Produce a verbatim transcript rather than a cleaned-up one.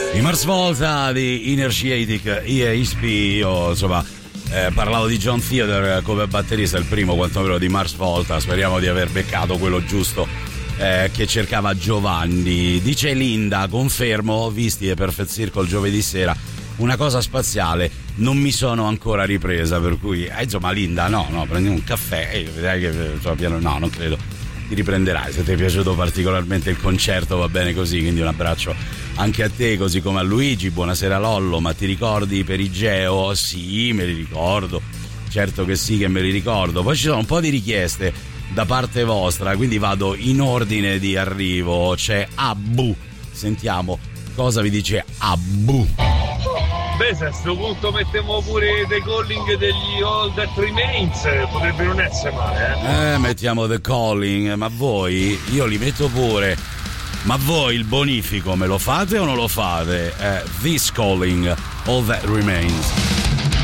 I Mars Volta di Inertiatic E S P. Io insomma eh, parlavo di John Theodore come batterista, il primo quantomeno di Mars Volta. Speriamo di aver beccato quello giusto eh, che cercava Giovanni. Dice Linda, confermo, visti e Perfect Circle giovedì sera, una cosa spaziale, non mi sono ancora ripresa, per cui eh, insomma Linda, no, no, prendi un caffè e vedrai che insomma, piano, no, non credo ti riprenderai. Se ti è piaciuto particolarmente il concerto va bene così, quindi un abbraccio anche a te, così come a Luigi. Buonasera Lollo, ma ti ricordi Perigeo? Sì, me li ricordo, certo che sì che me li ricordo. Poi ci sono un po' di richieste da parte vostra, quindi vado in ordine di arrivo. C'è Abu, sentiamo cosa vi dice Abu. Beh, se a sto punto mettiamo pure The Calling degli All That Remains, potrebbe non essere male, eh? Eh, mettiamo The Calling, ma voi, io li metto pure, ma voi il bonifico me lo fate o non lo fate? Eh, This Calling, All That Remains.